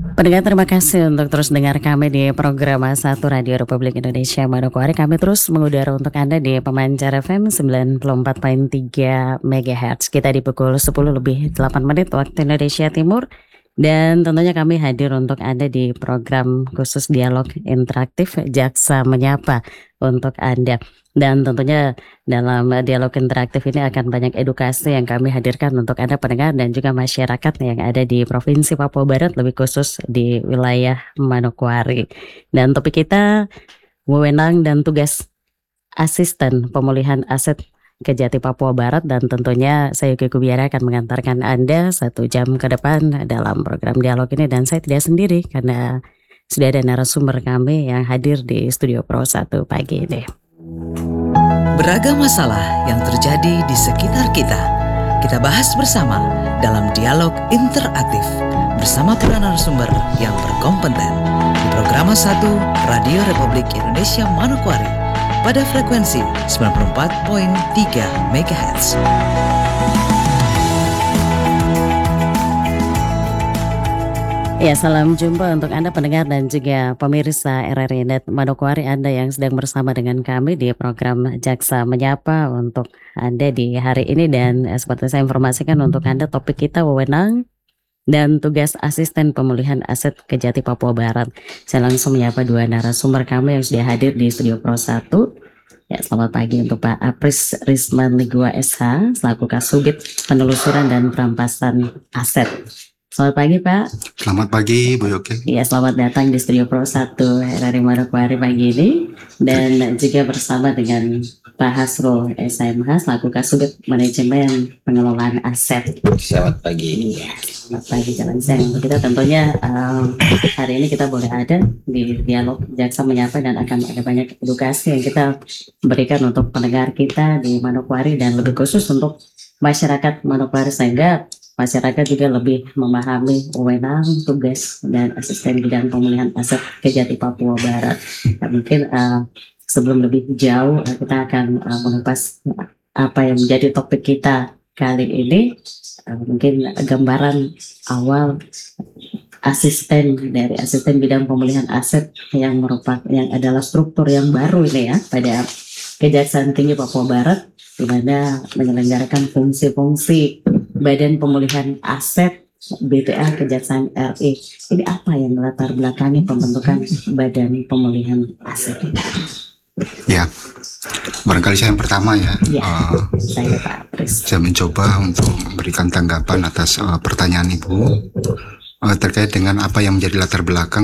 Pendengar, terima kasih untuk terus dengar kami di program A1 Radio Republik Indonesia Manokwari. Kami terus mengudara untuk Anda di Pemancar FM 94,3 MHz. Kita di pukul 10 lebih 8 menit waktu Indonesia Timur. Dan tentunya kami hadir untuk Anda di program khusus dialog interaktif Jaksa Menyapa untuk Anda. Dan tentunya dalam dialog interaktif ini akan banyak edukasi yang kami hadirkan untuk Anda pendengar dan juga masyarakat yang ada di Provinsi Papua Barat, lebih khusus di wilayah Manokwari. Dan topik kita wewenang dan tugas asisten pemulihan aset Kejati Papua Barat, dan tentunya saya Yuki Kubiara akan mengantarkan Anda 1 jam ke depan dalam program dialog ini, dan saya tidak sendiri karena sudah ada narasumber kami yang hadir di Studio Pro 1 pagi ini. Beragam masalah yang terjadi di sekitar kita bahas bersama dalam dialog interaktif bersama para narasumber yang berkompeten di program 1 Radio Republik Indonesia Manokwari pada frekuensi 94,3 MHz. Ya, salam jumpa untuk Anda pendengar dan juga pemirsa RRI Net Manokwari, Anda yang sedang bersama dengan kami di program Jaksa Menyapa untuk Anda di hari ini. Dan seperti saya informasikan untuk Anda, topik kita wewenang dan tugas asisten pemulihan aset Kejati Papua Barat. Saya langsung menyapa 2 narasumber kami yang sudah hadir di Studio Pro 1. Ya, selamat pagi untuk Pak Apris Risman Ligua SH selaku Kasubit Penelusuran dan Perampasan Aset. Selamat pagi Pak. Selamat pagi Bu Yoke. Ya, selamat datang di Studio Pro 1 RRI Manokwari pagi ini. Dan juga bersama dengan Pak Hasrul SMH selaku Kasubit Manajemen Pengelolaan Aset. Selamat pagi. Ya, selamat pagi, jalan siang. Kita tentunya hari ini kita boleh ada di dialog Jaksa Menyapa, dan akan ada banyak edukasi yang kita berikan untuk pendengar kita di Manokwari dan lebih khusus untuk masyarakat Manokwari, sehingga masyarakat juga lebih memahami wewenang, tugas, dan asisten bidang pemulihan aset Kejati Papua Barat. Nah, mungkin sebelum lebih jauh kita akan mengupas apa yang menjadi topik kita kali ini. Mungkin gambaran awal asisten bidang pemulihan aset yang adalah struktur yang baru ini ya pada Kejaksaan Tinggi Papua Barat, di mana menyelenggarakan fungsi-fungsi Badan Pemulihan Aset BPA Kejaksaan RI. Ini apa yang melatar belakangi pembentukan Badan Pemulihan Aset? Ya, barangkali saya yang pertama ya. Saya Pak Apris. Saya mencoba untuk memberikan tanggapan atas pertanyaan Ibu terkait dengan apa yang menjadi latar belakang